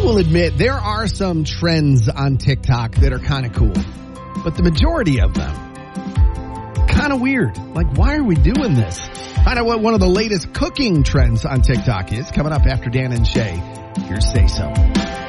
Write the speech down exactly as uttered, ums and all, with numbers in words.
will admit there are some trends on TikTok that are kind of cool, but the majority of them kind of weird. Like, why are we doing this? Find out what one of the latest cooking trends on TikTok is coming up after Dan and Shay. Here's Say So.